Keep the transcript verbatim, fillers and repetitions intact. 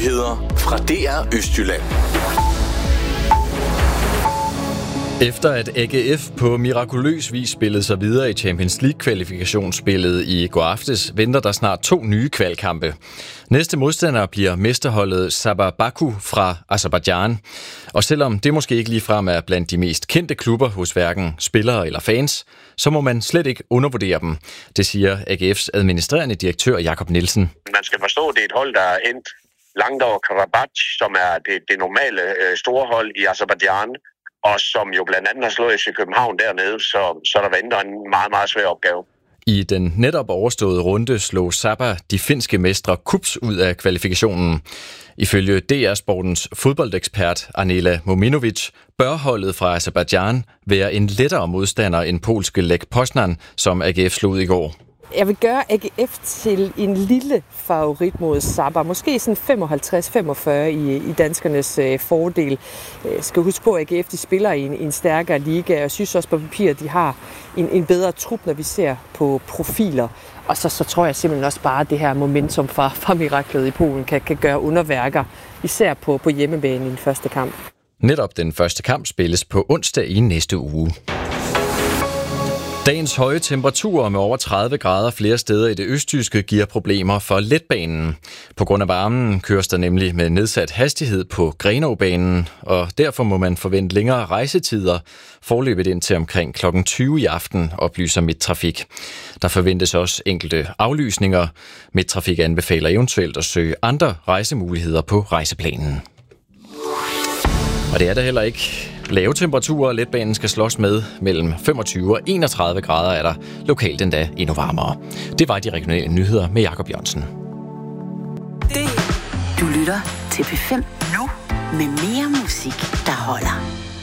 Nyheder fra D R Østjylland. Efter at A G F på mirakuløs vis spillede sig videre i Champions League-kvalifikationsspillet i går aftes, venter der snart to nye kvalkampe. Næste modstander bliver mesterholdet Sabah Baku fra Aserbajdsjan. Og selvom det måske ikke ligefrem er blandt de mest kendte klubber hos hverken spillere eller fans, så må man slet ikke undervurdere dem. Det siger A G F's administrerende direktør Jakob Nielsen. Man skal forstå, at det er et hold, der er endt langt over Karabakh, som er det, det normale øh, store hold i Aserbajdsjan, og som jo blandt andet har slået F C København dernede, så, så der venter en meget, meget svær opgave. I den netop overståede runde slog Sabah de finske mestre KuPS ud af kvalifikationen. Ifølge D R Sportens fodboldekspert Anela Mominovic bør holdet fra Aserbajdsjan være en lettere modstander end polske Lech Poznan, som A G F slog ud i går. Jeg vil gøre A G F til en lille favorit mod Sabah. Måske sådan femoghalvtreds femogfyrre i, i danskernes øh, fordel. Jeg skal huske på, at A G F de spiller i en, en stærkere liga. Jeg synes også på papir, at de har en, en bedre trup, når vi ser på profiler. Og så, så tror jeg simpelthen også bare, at det her momentum fra, fra miraklet i Polen kan, kan gøre underværker. Især på, på hjemmebane i den første kamp. Netop den første kamp spilles på onsdag i næste uge. Dagens høje temperaturer med over tredive grader flere steder i det østtyske giver problemer for letbanen. På grund af varmen køres der nemlig med nedsat hastighed på Grenaabanen, og derfor må man forvente længere rejsetider, forløbet indtil omkring klokken tyve i aften, oplyser Midttrafik. Der forventes også enkelte aflysninger. Midttrafik anbefaler eventuelt at søge andre rejsemuligheder på rejseplanen. Og det er der heller ikke. Lave temperaturer letbanen skal slås med mellem femogtyve og enogtredive grader er der lokalt endda endnu varmere. Det var de regionale nyheder med Jakob Jørgensen. Du lytter til P fem nu med mere musik, der holder.